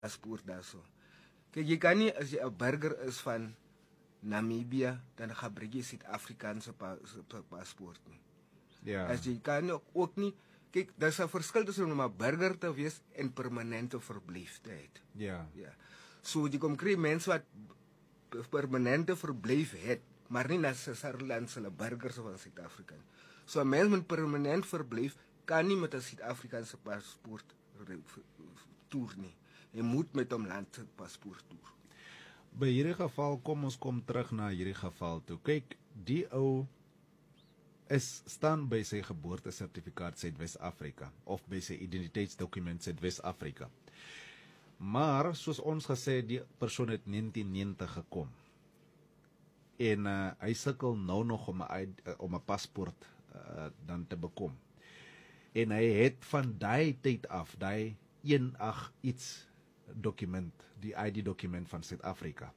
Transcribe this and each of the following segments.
paspoort daarso. Kijk, je kan niet, als je een burger is van Namibië, dan gebruik je Zuid-Afrikaanse paspoort nie. Ja. As jy kan ook nie, kyk, daar's 'n verskil tussen om 'n burger te wees en permanente verblyf te hê. Ja. Ja. So jy kom kry mense wat permanente verblyf het, maar nie necessarily hulle burgers van Suid-Afrika nie. So 'n mens met permanent verblyf kan nie met 'n Suid-Afrikaanse paspoort toer nie. Jy moet met 'n land se paspoort toer. By hierdie geval, kom ons kom terug na hierdie geval toe. Kyk, die ou staan by sy geboortesertifikaat Suid-Wes-Afrika of by sy identiteitsdokument Suid-Wes-Afrika. Maar soos ons gesê, die persoon het 1990 gekom. En hy sukkel nou nog om 'n paspoort dan te bekom. En hy het van daai tyd af, daai 18 iets dokument, die ID-dokument van Suid-Afrika.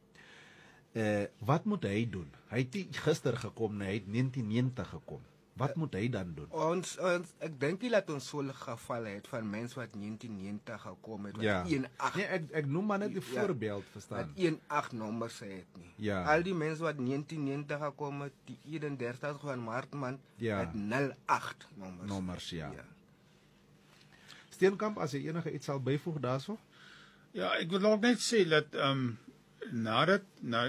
Wat moet hy doen? Hy het gister gekom, hy het 1990 gekom. Wat moet hy dan doen? Ek dink nie dat ons so 'n geval het van mense wat 1990 gekom het, wat Ja. 18 Nee, ek noem maar net 'n voorbeeld, verstaan? wat 18 nommers het nie. Ja. Al die mense wat 1990 gekom het, die 31 van Maart Ja. het 08 nommers. Nommers, ja. Steenkamp, as jy enige iets sal byvoeg daarso? Ja, ek wil ook net sê dat nadat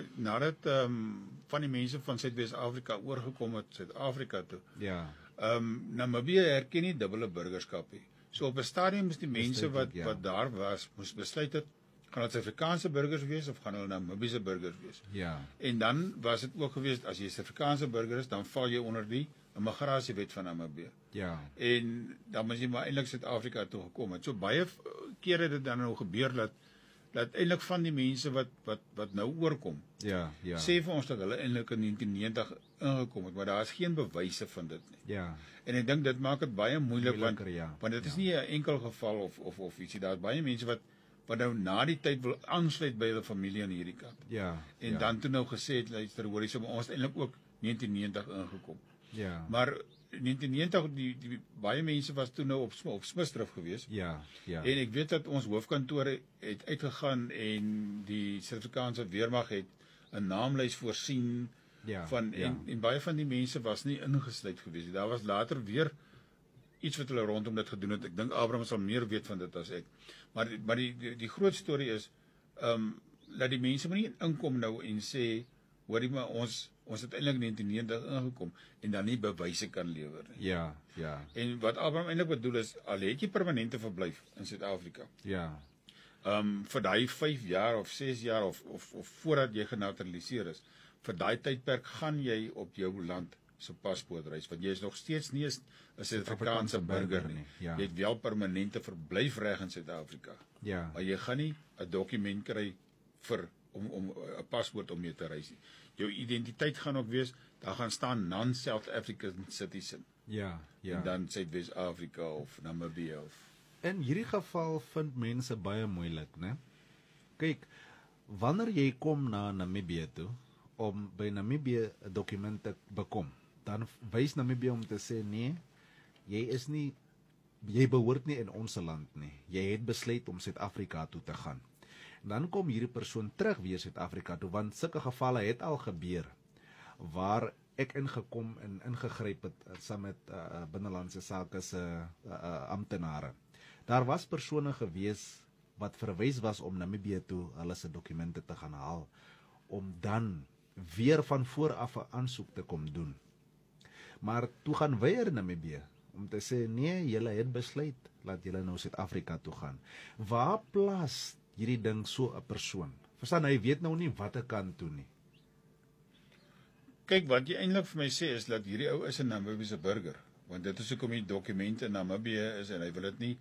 van die mense van Suid-Wes-Afrika oorgekom het Suid-Afrika toe. Ja. Namibië herken nie dubbele burgerskap nie. So op 'n stadium is die mense wat daar was, moes besluit het, gaan dit Suid-Afrikaanse burgers wees of gaan hulle Namibiese burgers wees? Ja. En dan was dit ook gewees, as jy Suid-Afrikaanse burger is, dan val jy onder die immigrasiewet van Namibië. Ja. En dan moet jy maar eintlik Suid-Afrika toe gekom het. So baie kere het dit dan nou gebeur dat eintlik van die mense wat nou oorkom, Ja, ja. sê vir ons dat hulle eintlik in 1990 ingekom het, maar daar is geen bewyse van dit nie. Ja. En ek dink dit maak dit baie moeilik Moeiliker, ja. want dit is nie 'n enkel geval of ietsie. Daar's baie mense wat nou na die tyd wil aansluit by hulle familie aan hierdie kant. Ja. En dan toe nou gesê het, luister, hoor hierso, ons het eintlik ook 1990 ingekom. Ja. Maar 1990 die baie mense was toe nou op Smitsdrift geweest. Ja, ja. En ek weet dat ons hoofkantoor het uitgegaan en die Suid-Afrikaanse weermag het 'n naamlys voorsien van en baie van die mense was nie ingesluit geweest nie. Daar was later weer iets wat hulle rondom dit gedoen het. Ek dink Abraham sal meer weet van dit as ek. Maar die groot storie is dat die mense moet nie inkom nou en sê, hoorie maar ons het eintlik in 1990 ingekom en dan nie bewyse kan lewer nie. Ja, ja. En wat Abraham eintlik bedoel is, al het jy permanente verblyf in Suid-Afrika. Ja. Vir daai 5 jaar of 6 jaar of voordat jy genaturaliseer is, vir daai tydperk gaan jy op jou land se paspoortreis, want jy is nog steeds nie 'n Suid-Afrikaanse burger nie. Ja. Jy het wel permanente verblyfreg in Suid-Afrika. Ja. Maar jy gaan nie 'n dokument kry om 'n paspoort om mee te reis nie. Jou identiteit gaan ook wees, daar gaan staan non-South African citizen. Ja, ja. En dan Suid-Wes-Afrika of Namibië of. In hierdie geval vind mense baie moeilik, né? Kyk, wanneer jy kom na Namibië toe om by Namibië 'n dokument te bekom, dan wys Namibië om te sê nee, jy behoort nie in ons land nie. Jy het besluit om Suid-Afrika toe te gaan. En dan kom hierdie persoon terug weer Suid-Afrika toe, want sulke gevalle het al gebeur waar ek ingekom en ingegryp het saam met binnelandse sake se amptenare. Daar was persone gewees wat verwys was om Namibië toe hulle se dokumente te gaan haal, om dan weer van vooraf 'n aansoek te kom doen. Maar toe gaan weier Namibië om te sê nee, julle het besluit laat julle nou Suid-Afrika toe gaan. Waar plaas hierdie ding so 'n persoon? Verstaan, hy weet nou nie watter kant toe nie. Kyk, wat jy eintlik vir my sê is dat hierdie ou is 'n Namibiese burger, want dit is hoekom die dokumente in Namibië is en hy wil dit nie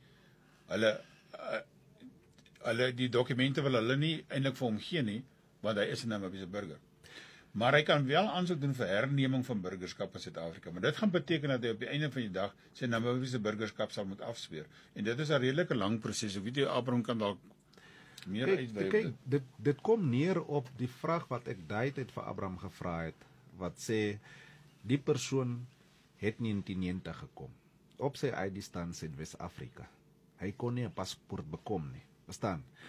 hulle die dokumente wil hulle nie eintlik vir hom gee nie, want hy is 'n Namibiese burger. Maar hy kan wel aansoek doen vir herneming van burgerskap in Suid-Afrika, maar dit gaan beteken dat hy op die einde van die dag sy Namibiese burgerskap sal moet afsweer. En dit is 'n redelike lang proses. Ek weet jy Abraham kan dalk meer uitwy. Kyk, dit kom neer op die vraag wat ek daai tyd vir Abraham gevra het, wat sê die persoon het nie in 1990 gekom. Op sy ID staan Suid-Wes-Afrika. Hy kon nie 'n paspoort bekom nie. Verstaan?